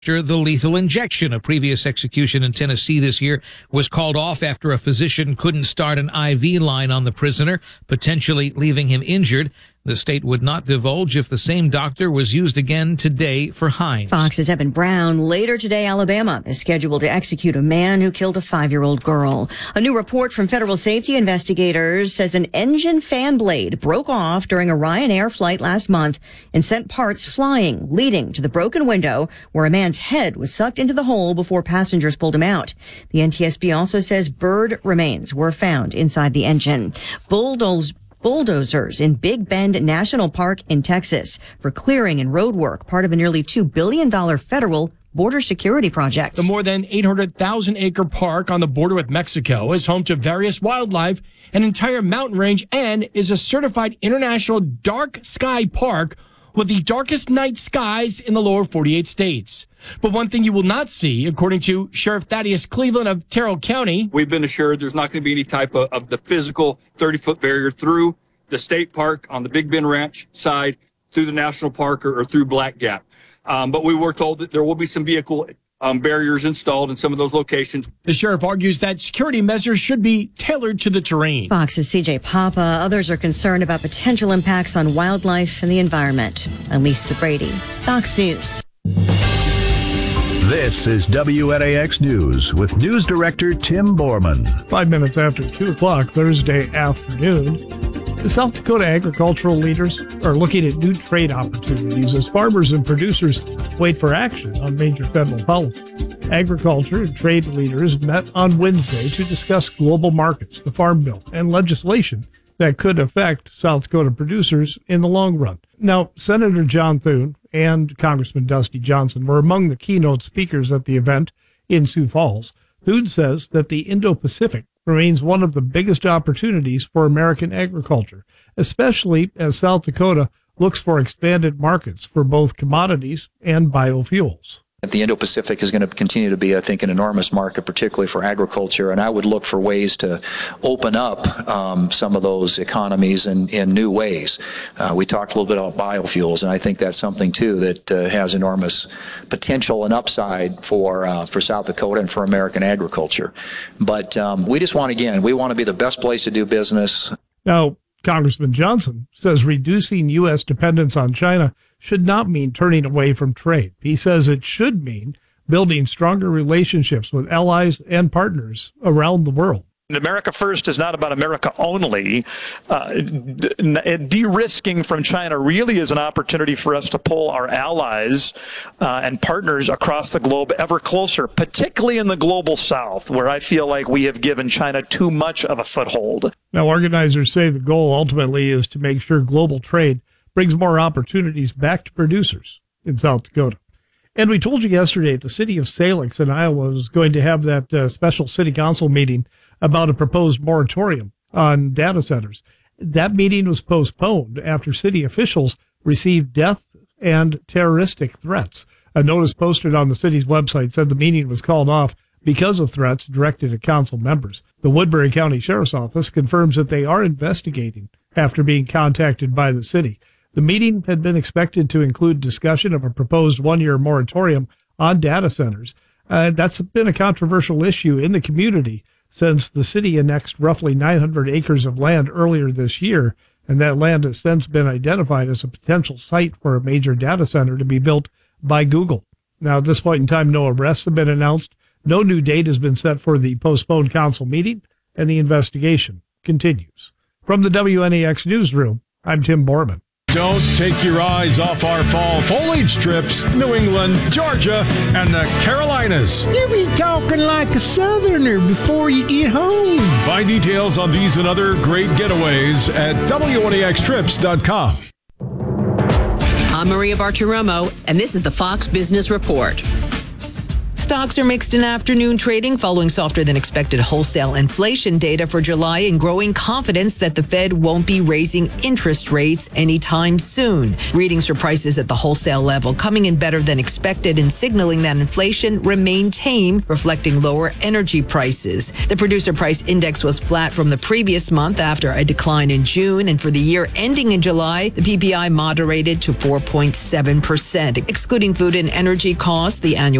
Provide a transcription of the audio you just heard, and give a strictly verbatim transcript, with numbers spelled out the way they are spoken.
The lethal injection. A previous execution in Tennessee this year was called off after a physician couldn't start an I V line on the prisoner, potentially leaving him injured. The state would not divulge if the same doctor was used again today for Hines. Fox's Evan Brown. Later today, Alabama is scheduled to execute a man who killed a five-year-old girl. A new report from federal safety investigators says an engine fan blade broke off during a Ryanair flight last month and sent parts flying, leading to the broken window where a man's head was sucked into the hole before passengers pulled him out. The N T S B also says bird remains were found inside the engine. Bulldoze Bulldozers in Big Bend National Park in Texas for clearing and road work, part of a nearly two billion dollars federal border security project. The more than eight hundred thousand acre park on the border with Mexico is home to various wildlife, an entire mountain range, and is a certified international dark sky park with the darkest night skies in the lower forty-eight states. But one thing you will not see, according to Sheriff Thaddeus Cleveland of Terrell County, we've been assured there's not going to be any type of, of the physical thirty-foot barrier through the state park on the Big Bend Ranch side, through the national park, or, or through Black Gap. Um, but we were told that there will be some vehicle um, barriers installed in some of those locations. The sheriff argues that security measures should be tailored to the terrain. Fox's C J Papa. Others are concerned about potential impacts on wildlife and the environment. I'm Lisa Brady, Fox News. This is W N A X News with News Director Tim Borman. Five minutes after two o'clock Thursday afternoon, the South Dakota agricultural leaders are looking at new trade opportunities as farmers and producers wait for action on major federal policy. Agriculture and trade leaders met on Wednesday to discuss global markets, the Farm Bill, and legislation that could affect South Dakota producers in the long run. Now, Senator John Thune and Congressman Dusty Johnson were among the keynote speakers at the event in Sioux Falls. Thune says that the Indo-Pacific remains one of the biggest opportunities for American agriculture, especially as South Dakota looks for expanded markets for both commodities and biofuels. The Indo-Pacific is going to continue to be, I think, an enormous market, particularly for agriculture, and I would look for ways to open up um, some of those economies in, in new ways. Uh, we talked a little bit about biofuels, and I think that's something, too, that uh, has enormous potential and upside for uh, for South Dakota and for American agriculture. But um, we just want, again, we want to be the best place to do business. Now, Congressman Johnson says reducing U S dependence on China should not mean turning away from trade. He says it should mean building stronger relationships with allies and partners around the world. America First is not about America only. Uh, de-risking from China really is an opportunity for us to pull our allies uh, and partners across the globe ever closer, particularly in the global south, where I feel like we have given China too much of a foothold. Now, organizers say the goal ultimately is to make sure global trade brings more opportunities back to producers in South Dakota. And we told you yesterday the city of Salix in Iowa was going to have that uh, special city council meeting about a proposed moratorium on data centers. That meeting was postponed after city officials received death and terroristic threats. A notice posted on the city's website said the meeting was called off because of threats directed at council members. The Woodbury County Sheriff's Office confirms that they are investigating after being contacted by the city. The meeting had been expected to include discussion of a proposed one-year moratorium on data centers. Uh, that's been a controversial issue in the community since the city annexed roughly nine hundred acres of land earlier this year, and that land has since been identified as a potential site for a major data center to be built by Google. Now, at this point in time, no arrests have been announced. No new date has been set for the postponed council meeting, and the investigation continues. From the W N A X newsroom, I'm Tim Borman. Don't take your eyes off our fall foliage trips. New England, Georgia, and the Carolinas. You be talking like a southerner before you get home. Find details on these and other great getaways at W N A X trips dot com. I'm Maria Bartiromo, and this is the Fox Business Report. Stocks are mixed in afternoon trading following softer than expected wholesale inflation data for July and growing confidence that the Fed won't be raising interest rates anytime soon. Readings for prices at the wholesale level coming in better than expected and signaling that inflation remained tame, reflecting lower energy prices. The producer price index was flat from the previous month after a decline in June, and for the year ending in July, the P P I moderated to four point seven percent. Excluding food and energy costs, the annual